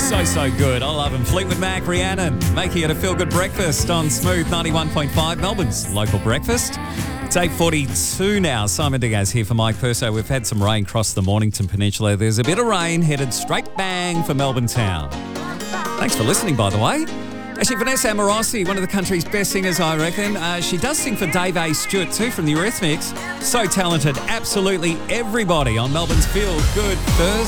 So good. I love him. Fleetwood Mac, Rhiannon, making it a feel-good breakfast on Smooth 91.5, Melbourne's local breakfast. It's 8:42 now. Simon Diaz here for Mike Purso. We've had some rain across the Mornington Peninsula. There's a bit of rain headed straight bang for Melbourne town. Thanks for listening, by the way. Actually, Vanessa Amorosi, one of the country's best singers, I reckon. She does sing for Dave A. Stewart too from the Eurythmics. So talented. Absolutely everybody on Melbourne's Feel Good Thursday.